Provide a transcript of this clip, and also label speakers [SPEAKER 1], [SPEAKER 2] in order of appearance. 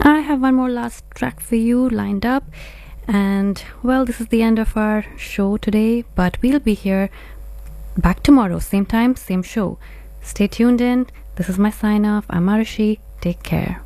[SPEAKER 1] I have one more last track for you lined up. And well, this is the end of our show today, but we'll be here back tomorrow, same time, same show. Stay tuned in. This is my sign off. I'm Arushi. Take care.